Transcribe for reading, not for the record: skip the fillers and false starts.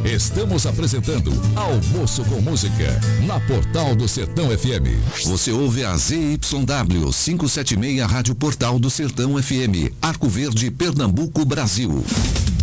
Estamos apresentando Almoço com Música, na Portal do Sertão FM. Você ouve a ZYW 576 Rádio Portal do Sertão FM, Arco Verde, Pernambuco, Brasil.